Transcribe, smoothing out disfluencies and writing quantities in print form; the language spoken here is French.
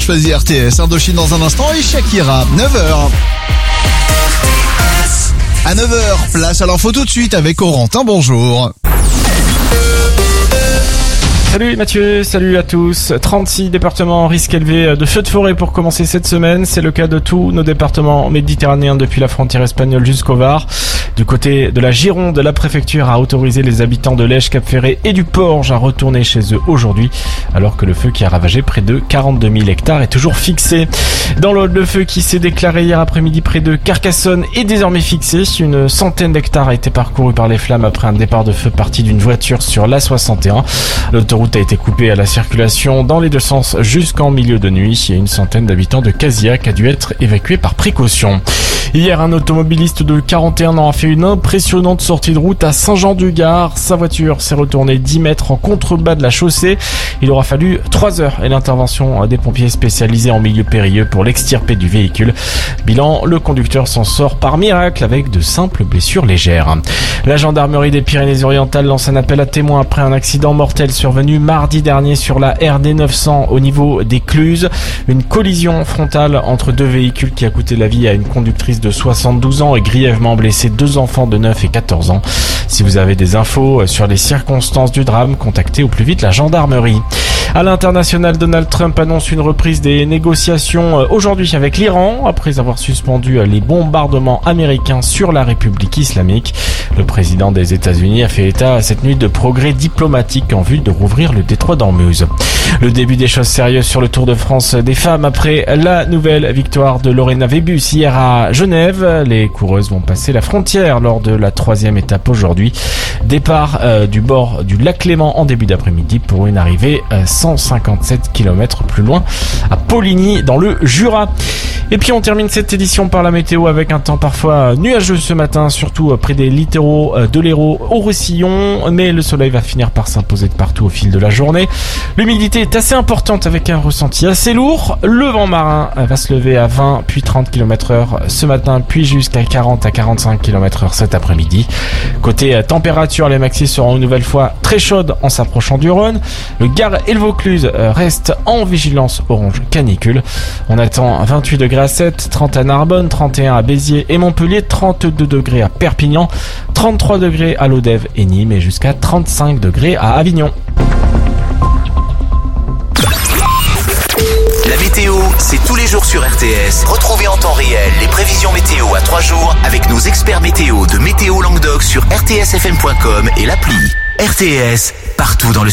choisi RTS. Indochine dans un instant et Shakira, 9h. À 9h, place à l'info tout de suite avec Corentin, bonjour. Salut Mathieu, salut à tous. 36 départements en risque élevé de feux de forêt pour commencer cette semaine. C'est le cas de tous nos départements méditerranéens depuis la frontière espagnole jusqu'au Var. Du côté de la Gironde, la préfecture a autorisé les habitants de Lège, Cap-Ferré et du Porge à retourner chez eux aujourd'hui, alors que le feu qui a ravagé près de 42 000 hectares est toujours fixé. Dans l'Aude, le feu qui s'est déclaré hier après-midi près de Carcassonne est désormais fixé. Une centaine d'hectares a été parcouru par les flammes après un départ de feu parti d'une voiture sur l'A61. L'autoroute a été coupée à la circulation dans les deux sens jusqu'en milieu de nuit et une centaine d'habitants de Casillac a dû être évacués par précaution. Hier, un automobiliste de 41 ans a fait une impressionnante sortie de route à Saint-Jean-du-Gard. Sa voiture s'est retournée 10 mètres en contrebas de la chaussée. Il aura fallu 3 heures et l'intervention des pompiers spécialisés en milieu périlleux pour l'extirper du véhicule. Bilan, le conducteur s'en sort par miracle avec de simples blessures légères. La gendarmerie des Pyrénées-Orientales lance un appel à témoins après un accident mortel survenu mardi dernier sur la RD 900 au niveau des Cluses. Une collision frontale entre deux véhicules qui a coûté la vie à une conductrice de 72 ans et grièvement blessé 2 enfants de 9 et 14 ans. Si vous avez des infos sur les circonstances du drame, contactez au plus vite la gendarmerie. À l'international, Donald Trump annonce une reprise des négociations aujourd'hui avec l'Iran après avoir suspendu les bombardements américains sur la République islamique. Le président des États-Unis a fait état cette nuit de progrès diplomatiques en vue de rouvrir le détroit d'Ormuz. Le début des choses sérieuses sur le Tour de France des femmes après la nouvelle victoire de Lorena Wiebes hier à Genève. Les coureuses vont passer la frontière lors de la 3e étape aujourd'hui. Départ du bord du lac Léman en début d'après-midi pour une arrivée 157 km plus loin à Poligny dans le Jura. Et puis on termine cette édition par la météo avec un temps parfois nuageux ce matin, surtout près des littoraux de l'Hérault au Roussillon, mais le soleil va finir par s'imposer de partout au fil de la journée. L'humidité est assez importante avec un ressenti assez lourd. Le vent marin va se lever à 20 puis 30 km/h ce matin, puis jusqu'à 40 à 45 km/h cet après-midi. Côté température, les maxis seront une nouvelle fois très chaudes en s'approchant du Rhône. Le Gard et le Vaucluse restent en vigilance orange canicule. On attend 28 degrés à 7, 30 à Narbonne, 31 à Béziers et Montpellier, 32 degrés à Perpignan, 33 degrés à Lodève et Nîmes et jusqu'à 35 degrés à Avignon. La météo, c'est tous les jours sur RTS. Retrouvez en temps réel les prévisions météo à 3 jours avec nos experts météo de Météo Languedoc sur rtsfm.com et l'appli. RTS, partout dans le